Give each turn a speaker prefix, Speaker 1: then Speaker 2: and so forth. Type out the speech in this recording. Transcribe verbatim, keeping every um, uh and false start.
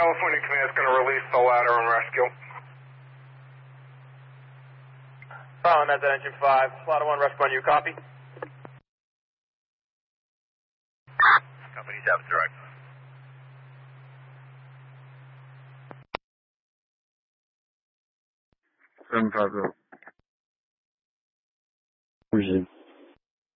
Speaker 1: California Command is going to release the ladder and rescue.
Speaker 2: Following that, that engine five. Ladder one, rescue on you, copy?
Speaker 3: Company seven, direct.
Speaker 4: seven five zero. Where's it?